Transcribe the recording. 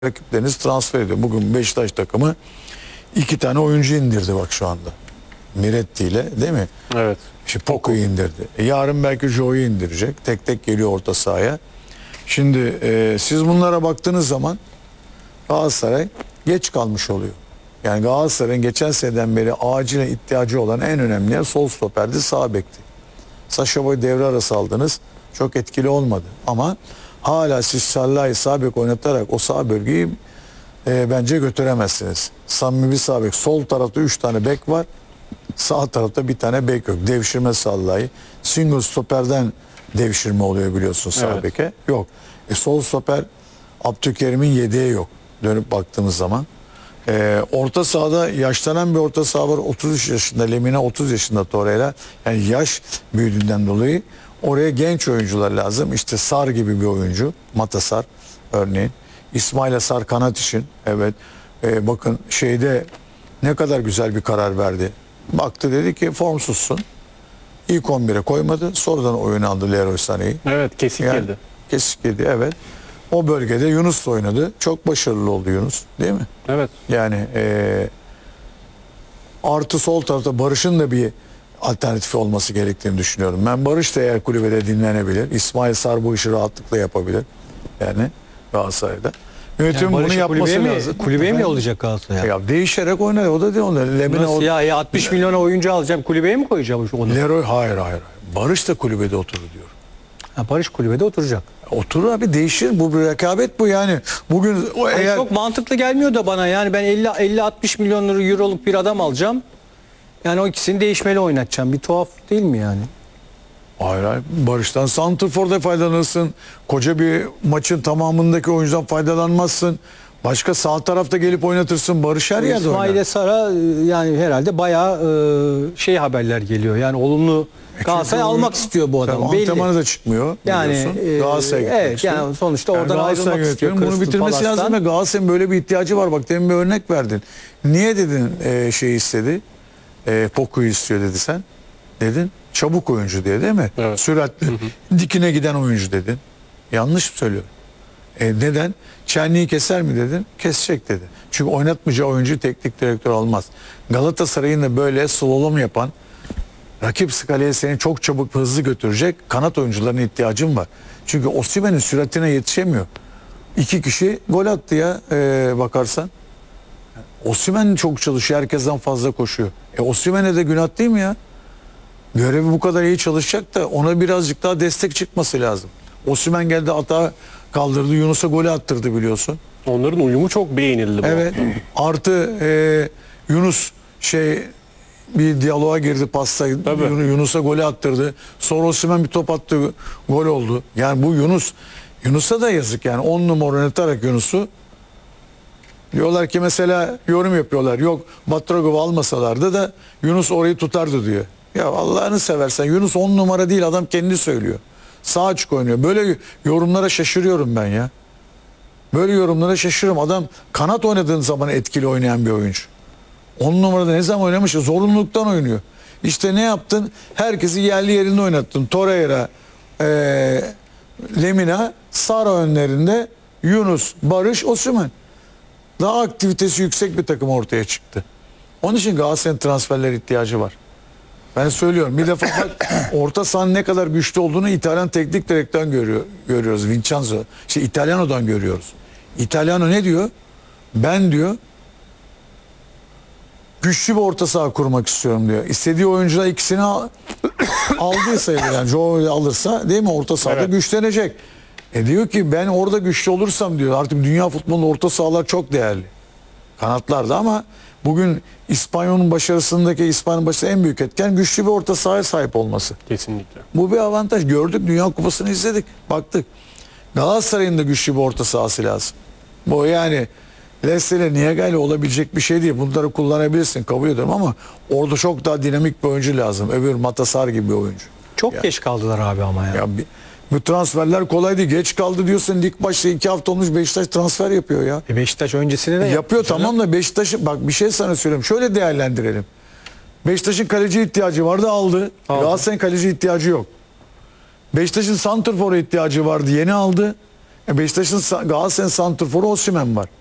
rakipleriniz transfer ediyor. Bugün Beşiktaş takımı 2 tane oyuncu indirdi bak şu anda. Miretti ile değil mi? Evet. İşte Poco'yu indirdi. Yarın belki Joe'yu indirecek. Tek tek geliyor orta sahaya. Şimdi siz bunlara baktığınız zaman Galatasaray geç kalmış oluyor. Yani Galatasaray'ın geçen seneden beri acilen ihtiyacı olan en önemli yer sol stoperdi, sağ bekti. Sacha Boey devre arası aldınız. Çok etkili olmadı. Ama hala siz Salah'ı sağ bek oynatarak o sağ bölgeyi bence götüremezsiniz. Samimi bir sağ bek. Sol tarafta 3 tane bek var. Sağ tarafta bir tane bek yok. Devşirme Salah'ı. Single stoperden devşirme oluyor biliyorsun sağ Evet. beke. Yok. Sol stoper Abdülkerim'in yedeği yok. Dönüp baktığımız zaman. Orta sahada yaşlanan bir orta saha var. 33 yaşında Lemina, 30 yaşında Torreira. Yani yaş büyüdüğünden dolayı oraya genç oyuncular lazım. İşte Sar gibi bir oyuncu. Matasar örneğin. İsmail Sar kanat için. Evet. Bakın şeyde ne kadar güzel bir karar verdi. Baktı dedi ki formsuzsun. İlk 11'e koymadı. Sonradan oyun aldı Leroy Sané'yi. Evet, kesik Yani, girdi. kesik girdi evet. O bölgede Yunus da oynadı. Çok başarılı oldu Yunus değil mi? Evet. Yani artı sol tarafta Barış'ın da bir alternatifi olması gerektiğini düşünüyorum. Ben Barış da eğer kulübede dinlenebilir. İsmail Sar bu işi rahatlıkla yapabilir. Yani Galatasaray'da. Yönetimin bunu yapması lazım. Kulübeye mi yollayacak Galatasaray? Ya değişerek oynar. O da değil onlar. Lemina Nasıl ya? 60 milyona oyuncu alacağım. Kulübeye mi koyacağım onu? Leroy hayır. Barış da kulübede oturur diyor. Ha, Barış kulübede oturacak. Oturur abi değişir. Bu bir rekabet bu yani. Bugün o Hani eğer çok mantıklı gelmiyor da bana. Yani ben 50-60 milyon euroluk bir adam alacağım. Yani o ikisini değişmeli oynatacağım. Bir tuhaf değil mi yani? Hayır. Barış'tan santrfor'da faydalanırsın. Koca bir maçın tamamındaki oyuncudan faydalanmazsın. Başka sağ tarafta gelip oynatırsın. Barış her yerde oynar. İsmail'e Sara yani herhalde bayağı haberler geliyor. Yani olumlu Galatasaray almak istiyor bu adamı. Belli. Antrenmanı da çıkmıyor. Yani Galatasaray'a gitmek evet istiyor. yani sonuçta oradan Galatasaray ayrılmak istiyor. yönetimi bunu Crystal bitirmesi Palace'tan. lazım ve Galatasaray'ın böyle bir ihtiyacı var. Bak demin bir örnek verdin. Niye dedin şey istedi? Poku'yu istiyor dedi sen. Dedin. Çabuk oyuncu diye değil mi? Evet. Süratli. Dikine giden oyuncu dedin. Yanlış mı söylüyorum? Neden? Çenliği keser mi dedin? Kesecek dedi. Çünkü oynatmayacağı oyuncu teknik direktör almaz. Galatasaray'ın da böyle slalom yapan rakip skaleye seni çok çabuk hızlı götürecek kanat oyuncularına ihtiyacım var. Çünkü Osimhen'in süratine yetişemiyor. 2 kişi gol attı ya bakarsan. Osimhen çok çalışıyor. Herkesten fazla koşuyor. Osimhen'e de günah değil mi ya? Görevi bu kadar iyi çalışacak da ona birazcık daha destek çıkması lazım. Osimhen geldi hata kaldırdı. Yunus'a golü attırdı biliyorsun. Onların uyumu çok beğenildi bu. Evet. Artı Yunus bir diyaloğa girdi pasta. Tabii. Yunus'a golü attırdı. Sonra Osimhen bir top attı. Gol oldu. Yani bu Yunus'a da yazık yani. 10 numara oynatarak Yunus'u diyorlar ki mesela yorum yapıyorlar. Yok Batrogov'u almasalardı da Yunus orayı tutardı diyor. Ya Allah'ını seversen Yunus 10 numara değil adam kendi söylüyor. Sağ açık oynuyor. Böyle yorumlara şaşırıyorum ben ya. Böyle yorumlara şaşırıyorum. Adam kanat oynadığın zaman etkili oynayan bir oyuncu. 10 numarada ne zaman oynamış? Zorunluluktan oynuyor. İşte ne yaptın? Herkesi yerli yerinde oynattın. Torreira, Lemina, Sara önlerinde Yunus, Barış, Osimhen. Daha aktivitesi yüksek bir takım ortaya çıktı. Onun için Galatasaray'ın transferler ihtiyacı var. Ben söylüyorum. Bir defa bak orta sahanın ne kadar güçlü olduğunu İtalyan teknik direktörden görüyoruz. Vincenzo. İtalyano'dan görüyoruz. İtalyano ne diyor? Ben diyor güçlü bir orta saha kurmak istiyorum diyor. İstediği oyuncular ikisini aldıysa yani Joe'yu alırsa değil mi orta sahada Evet. güçlenecek. Diyor ki ben orada güçlü olursam diyor artık dünya futbolunda orta sahalar çok değerli. Kanatlarda ama bugün İspanyol'un başarısındaki en büyük etken güçlü bir orta sahaya sahip olması. Kesinlikle. Bu bir avantaj. Gördük Dünya Kupası'nı izledik. Baktık. Galatasaray'ın da güçlü bir orta sahası lazım. Bu yani Leicester'le Niaga'yla olabilecek bir şey değil. Bunları kullanabilirsin kabul ediyorum ama orada çok daha dinamik bir oyuncu lazım. Öbür Matasar gibi bir oyuncu. Çok geç kaldılar abi ama ya. Bu transferler kolay değil. Geç kaldı diyorsun. Lig başta 2 hafta olmuş Beşiktaş transfer yapıyor ya. Beşiktaş öncesinde de Yapıyor yaptı tamam da Beşiktaş'ın bak bir şey sana söyleyeyim. Şöyle değerlendirelim. Beşiktaş'ın kaleci ihtiyacı vardı aldı. Galatasaray'ın kaleci ihtiyacı yok. Beşiktaş'ın santrfora ihtiyacı vardı yeni aldı. Beşiktaş'ın Galatasaray'ın santrforu Osimhen var.